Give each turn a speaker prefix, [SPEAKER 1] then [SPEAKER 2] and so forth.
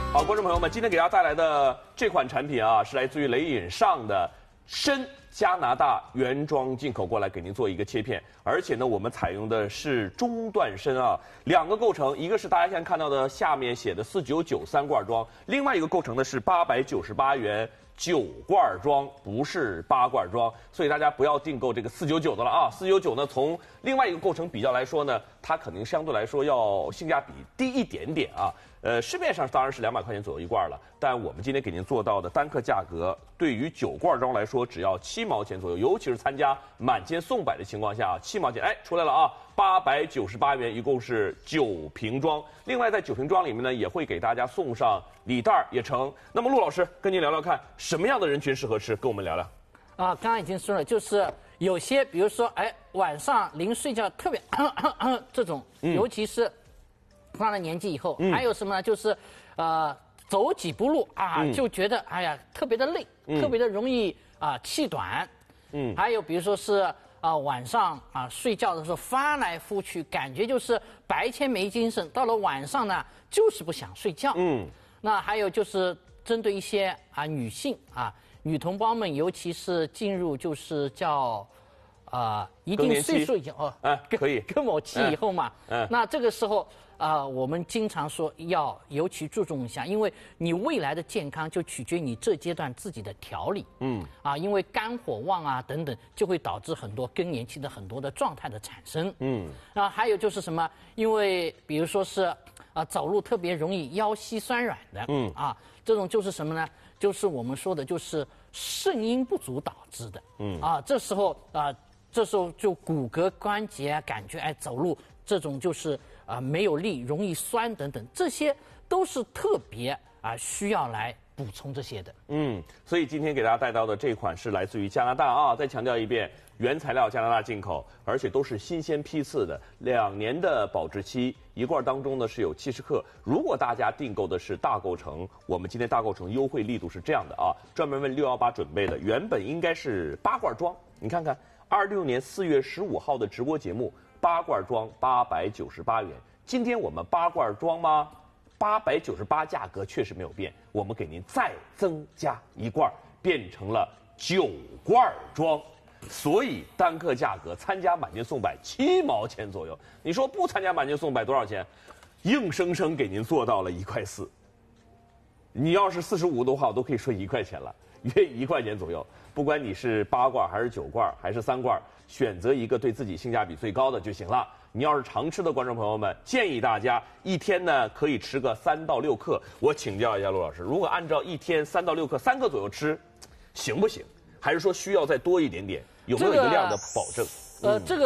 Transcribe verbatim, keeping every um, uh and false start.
[SPEAKER 1] 好，观众朋友们，今天给大家带来的这款产品啊，是来自于雷饮上的参加拿大原装进口过来，给您做一个切片。而且呢，我们采用的是中段参啊，两个构成，一个是大家现在看到的下面写的四九九三罐装，另外一个构成的是八百九十八元。九罐装不是八罐装，所以大家不要订购这个四九九的了啊！四九九呢，从另外一个构成比较来说呢，它肯定相对来说要性价比低一点点啊。呃，市面上当然是两百块钱左右一罐了，但我们今天给您做到的单克价格，对于九罐装来说只要七毛钱左右，尤其是参加满千送百的情况下，七毛钱，哎，出来了啊！八百九十八元，一共是九瓶装。另外，在九瓶装里面呢，也会给大家送上礼袋也成。那么，陆老师跟您聊聊看，什么样的人群适合吃？跟我们聊聊。
[SPEAKER 2] 啊，刚刚已经说了，就是有些，比如说，哎，晚上临睡觉特别咳咳咳这种，嗯、尤其是上了年纪以后，嗯、还有什么呢？就是，呃，走几步路啊，嗯、就觉得哎呀特别的累，嗯、特别的容易啊气短。嗯，还有比如说是。啊，晚上啊睡觉的时候翻来覆去，感觉就是白天没精神，到了晚上呢就是不想睡觉。嗯，那还有就是针对一些啊女性啊女同胞们，尤其是进入就是叫啊、呃、一定岁数以后，
[SPEAKER 1] 哎，可以
[SPEAKER 2] 更某期以后嘛，嗯，嗯那这个时候。啊、呃，我们经常说要尤其注重一下，因为你未来的健康就取决于你这阶段自己的调理。嗯，啊，因为肝火旺啊等等，就会导致很多更年期的很多的状态的产生。嗯，啊，还有就是什么？因为比如说是啊，走路特别容易腰膝酸软的。嗯，啊，这种就是什么呢？就是我们说的就是肾阴不足导致的。嗯，啊，这时候啊，这时候就骨骼关节啊，感觉哎走路这种就是。啊，没有力，容易酸等等，这些都是特别啊需要来补充这些的。嗯，
[SPEAKER 1] 所以今天给大家带到的这款是来自于加拿大啊，再强调一遍，原材料加拿大进口，而且都是新鲜批次的，两年的保质期，一罐当中呢是有七十克。如果大家订购的是大构成，我们今天大构成优惠力度是这样的啊，专门为六一八准备的，原本应该是八罐装，你看看，二六年四月十五号的直播节目。八罐装八百九十八元，今天我们八罐装吗？八百九十八价格确实没有变，我们给您再增加一罐，变成了九罐装，所以单克价格参加满减送百七毛钱左右。你说不参加满减送百多少钱？硬生生给您做到了一块四。你要是四十五的话，我都可以说一块钱了，约一块钱左右。不管你是八罐还是九罐还是三罐。选择一个对自己性价比最高的就行了。你要是常吃的观众朋友们，建议大家一天呢可以吃个三到六克。我请教一下陆老师，如果按照一天三到六克，三克左右吃，行不行？还是说需要再多一点点？有没有一个量的保证？
[SPEAKER 2] 呃，这个。